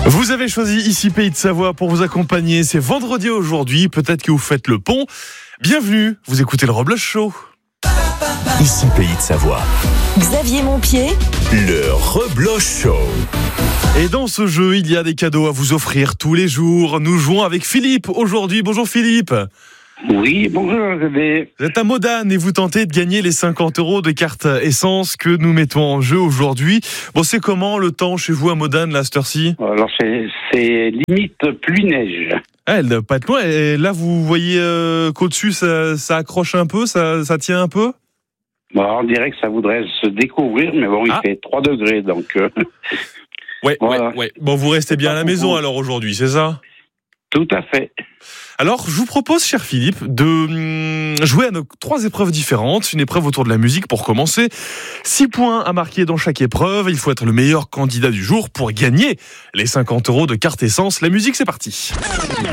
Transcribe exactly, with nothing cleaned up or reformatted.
Vous avez choisi ici Pays de Savoie pour vous accompagner. C'est vendredi aujourd'hui, peut-être que vous faites le pont. Bienvenue, vous écoutez le Rebloche Show. Ici Pays de Savoie. Xavier Montpied. Le Rebloche Show. Et dans ce jeu, il y a des cadeaux à vous offrir tous les jours. Nous jouons avec Philippe aujourd'hui. Bonjour Philippe. Oui, bonjour, Xavier. Vous êtes à Modane et vous tentez de gagner les cinquante euros de carte essence que nous mettons en jeu aujourd'hui. Bon, c'est comment le temps chez vous à Modane, là, cette heure-ci ? Alors, c'est, c'est limite pluie-neige. Ah, elle doit pas être loin. Et là, vous voyez euh, qu'au-dessus, ça, ça accroche un peu, ça, ça tient un peu ? Bon, on dirait que ça voudrait se découvrir, mais bon, il Ah. fait trois degrés, donc... Euh, Ouais, Voilà. ouais, ouais. Bon, vous restez bien à la maison alors aujourd'hui, c'est ça ? tout à fait. Alors, je vous propose, cher Philippe, de hum, jouer à nos trois épreuves différentes. Une épreuve autour de la musique pour commencer. Six points à marquer dans chaque épreuve. Il faut être le meilleur candidat du jour pour gagner les cinquante euros de carte essence. La musique, c'est parti.